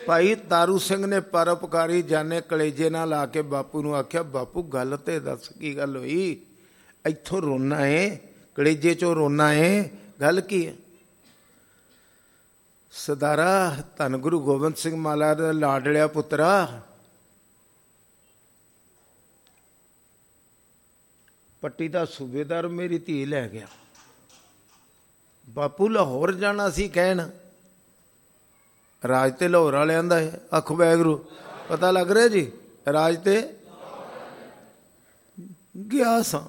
ਭਾਈ ਤਾਰੂ ਸਿੰਘ ਨੇ ਪਰਉਪਕਾਰੀ ਜਾਨੇ ਕਲੇਜੇ ਨਾਲ ਲਾ ਕੇ ਬਾਪੂ ਨੂੰ ਆਖਿਆ, ਬਾਪੂ ਗੱਲ ਤੇ ਦੱਸ ਕੀ ਗੱਲ ਹੋਈ? ਇੱਥੋਂ ਰੋਣਾ ਏ, ਕਲੇਜੇ ਚੋਂ ਰੋਣਾ ਏ, ਗੱਲ ਕੀ ਹੈ? ਸਰਦਾਰਾ ਧੰਨ ਗੁਰੂ ਗੋਬਿੰਦ ਸਿੰਘ ਮਾਲਾ ਦਾ ਲਾਡਲਿਆ ਪੁੱਤਰਾ, ਪੱਟੀ ਦਾ ਸੂਬੇਦਾਰ ਮੇਰੀ ਧੀ ਲੈ ਗਿਆ। ਬਾਪੂ ਲਾਹੌਰ ਜਾਣਾ ਸੀ ਕਹਿਣ, ਰਾਜ ਤੇ ਲਾਹੌਰ ਵਾਲਿਆਂ ਦਾ ਹੈ। ਆਖੋ ਵਾਹਿਗੁਰੂ। ਪਤਾ ਲੱਗ ਰਿਹਾ ਜੀ? ਰਾਜ ਤੇ ਗਿਆ ਸਾਂ।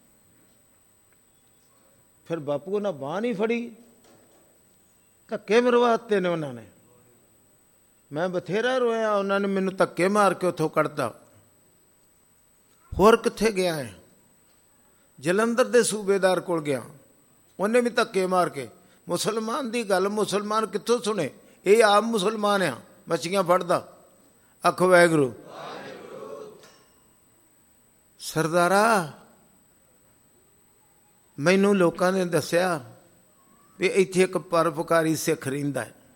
ਫਿਰ ਬਾਪੂ ਉਹਨਾਂ ਬਾਂਹ ਨਹੀਂ ਫੜੀ, ਧੱਕੇ ਮਰਵਾਤੇ ਨੇ ਉਹਨਾਂ ਨੇ। ਮੈਂ ਬਥੇਰਾ ਰੋਇਆ, ਉਹਨਾਂ ਨੇ ਮੈਨੂੰ ਧੱਕੇ ਮਾਰ ਕੇ ਉੱਥੋਂ ਕੱਢਤਾ। ਹੋਰ ਕਿੱਥੇ ਗਿਆ ਹੈ? ਜਲੰਧਰ ਦੇ ਸੂਬੇਦਾਰ ਕੋਲ ਗਿਆ, ਉਹਨੇ ਵੀ ਧੱਕੇ ਮਾਰ ਕੇ। ਮੁਸਲਮਾਨ ਦੀ ਗੱਲ ਮੁਸਲਮਾਨ ਕਿੱਥੋਂ ਸੁਣੇ? ਇਹ ਆਪ ਮੁਸਲਮਾਨ ਆ, ਮੱਛੀਆਂ ਫੜਦਾ। ਆਖੋ ਵਾਹਿਗੁਰੂ। ਸਰਦਾਰਾ ਮੈਨੂੰ ਲੋਕਾਂ ਨੇ ਦੱਸਿਆ ਵੀ ਇੱਥੇ ਇੱਕ ਪਰਉਪਕਾਰੀ ਸਿੱਖ ਰਹਿੰਦਾ ਹੈ,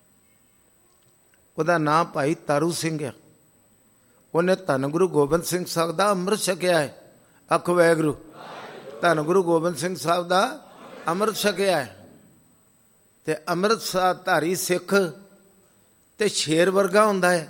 ਉਹਦਾ ਨਾਂ ਭਾਈ ਤਾਰੂ ਸਿੰਘ ਆ। ਉਹਨੇ ਧੰਨ ਗੁਰੂ ਗੋਬਿੰਦ ਸਿੰਘ ਸਾਹਿਬ ਦਾ ਅੰਮ੍ਰਿਤ ਛਕਿਆ ਹੈ। ਆਖੋ ਵਾਹਿਗੁਰੂ। ਧੰਨ ਗੁਰੂ ਗੋਬਿੰਦ ਸਿੰਘ ਸਾਹਿਬ ਦਾ ਅੰਮ੍ਰਿਤ ਛਕਿਆ ਹੈ। ਤੇ ਅੰਮ੍ਰਿਤ ਧਾਰੀ ਸਿੱਖ ਤੇ ਸ਼ੇਰ ਵਰਗਾ ਹੁੰਦਾ ਹੈ।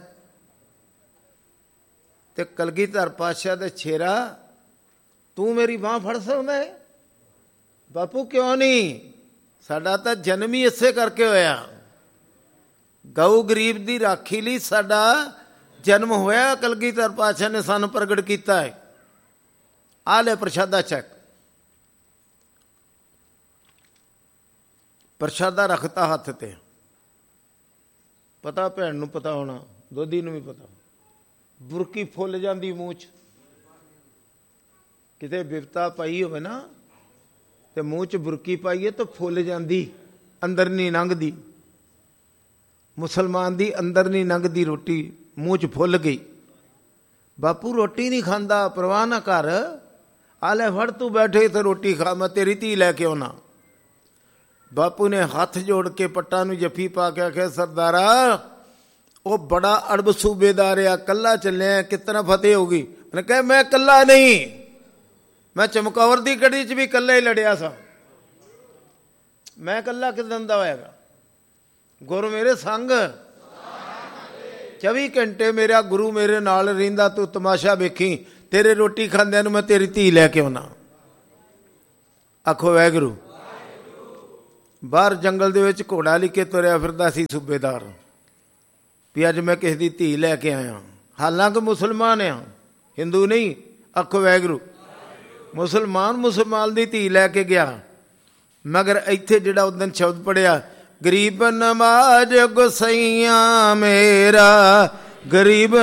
ਤੇ ਕਲਗੀਧਰ ਪਾਤਸ਼ਾਹ ਦੇ ਸ਼ੇਰਾ, ਤੂੰ ਮੇਰੀ ਬਾਂਹ ਫੜ ਸਕਦਾ ਹੈ? ਬਾਪੂ ਕਿਉਂ ਨਹੀਂ? ਸਾਡਾ ਤਾਂ ਜਨਮ ਹੀ ਇਸੇ ਕਰਕੇ ਹੋਇਆ। ਗਊ ਗਰੀਬ ਦੀ ਰਾਖੀ ਲਈ ਸਾਡਾ ਜਨਮ ਹੋਇਆ। ਕਲਗੀਧਰ ਪਾਤਸ਼ਾਹ ਨੇ ਸਾਨੂੰ ਪ੍ਰਗਟ ਕੀਤਾ ਹੈ। ਆ ਲੈ ਪ੍ਰਸ਼ਾਦਾ ਚੱਕ। ਪ੍ਰਸ਼ਾਦਾ ਰੱਖਤਾ ਹੱਥ ਤੇ। ਪਤਾ ਭੈਣ ਨੂੰ ਪਤਾ ਹੋਣਾ, ਦੋਧੀ ਨੂੰ ਵੀ ਪਤਾ। ਬੁਰਕੀ ਫੁੱਲ ਜਾਂਦੀ ਮੂੰਹ 'ਚ, ਕਿਤੇ ਬਿਪਤਾ ਪਾਈ ਹੋਵੇ ਨਾ ਤੇ ਮੂੰਹ 'ਚ ਬੁਰਕੀ ਪਾਈਏ ਤਾਂ ਫੁੱਲ ਜਾਂਦੀ, ਅੰਦਰ ਨਹੀਂ ਲੰਘਦੀ। ਮੁਸਲਮਾਨ ਦੀ ਅੰਦਰ ਨਹੀਂ ਲੰਘਦੀ ਰੋਟੀ, ਮੂੰਹ 'ਚ ਫੁੱਲ ਗਈ। ਬਾਪੂ ਰੋਟੀ ਨਹੀਂ ਖਾਂਦਾ, ਪਰਵਾਹ ਨਾ ਕਰ। ਆ ਲੈ ਫੜ, ਤੂੰ ਬੈਠੇ ਤੇ ਰੋਟੀ ਖਾ, ਮੈਂ ਤੇਰੀ ਧੀ ਲੈ ਕੇ ਆਉਣਾ। ਬਾਪੂ ਨੇ ਹੱਥ ਜੋੜ ਕੇ ਪੱਟਾਂ ਨੂੰ ਜੱਫੀ ਪਾ ਕੇ ਆਖਿਆ, ਸਰਦਾਰਾ ਉਹ ਬੜਾ ਅੜਬ ਸੂਬੇਦਾਰ ਆ, ਕੱਲਾ ਚੱਲਿਆ, ਕਿਤਨਾ ਫਤਿਹ ਹੋਗੀ? ਉਹਨੇ ਕਿਹਾ ਮੈਂ ਕੱਲਾ ਨਹੀਂ, ਮੈਂ ਚਮਕੌਰ ਦੀ ਗੜੀ 'ਚ ਵੀ ਕੱਲਾ ਹੀ ਲੜਿਆ ਸਾਂ। ਮੈਂ ਕੱਲਾ ਕਿਦਾਂ ਦਾ ਹੋਏਗਾ? ਗੁਰੂ ਮੇਰੇ ਸੰਗ 24 ਘੰਟੇ ਮੇਰਾ ਗੁਰੂ ਮੇਰੇ ਨਾਲ ਰਹਿੰਦਾ। ਤੂੰ ਤਮਾਸ਼ਾ ਵੇਖੀ, ਤੇਰੇ ਰੋਟੀ ਖਾਂਦਿਆਂ ਨੂੰ ਮੈਂ ਤੇਰੀ ਧੀ ਲੈ ਕੇ ਆਉਣਾ। ਆਖੋ ਵਾਹਿਗੁਰੂ। ਬਾਹਰ ਜੰਗਲ ਦੇ ਵਿੱਚ ਘੋੜਾ ਲੈ ਕੇ ਤੁਰਿਆ ਫਿਰਦਾ ਸੀ ਸੂਬੇਦਾਰ, ਵੀ ਅੱਜ ਮੈਂ ਕਿਸੇ ਦੀ ਧੀ ਲੈ ਕੇ ਆਇਆ। ਹਾਲਾਂਕਿ ਮੁਸਲਮਾਨ ਆ, ਹਿੰਦੂ ਨਹੀਂ। ਆਖੋ ਵਾਹਿਗੁਰੂ। ਮੁਸਲਮਾਨ ਦੀ ਧੀ ਲੈ ਕੇ ਗਿਆ। ਮਗਰ ਇੱਥੇ ਜਿਹੜਾ ਉਦਣ ਸ਼ਬਦ ਪੜਿਆ, ਗਰੀਬ ਨਵਾਜ ਗੁਸਈਆਂ ਮੇਰਾ, ਗਰੀਬ